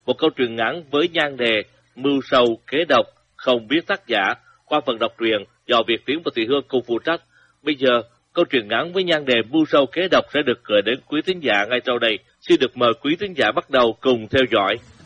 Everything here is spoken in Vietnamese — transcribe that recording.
một câu truyện ngắn với nhan đề Mưu sâu kế độc, không biết tác giả, qua phần đọc truyện do Việt Tiến và Thị Hương cùng phụ trách. Bây giờ, câu truyện ngắn với nhan đề Mưu sâu kế độc sẽ được gửi đến quý thính giả ngay sau đây. Xin được mời quý thính giả bắt đầu cùng theo dõi.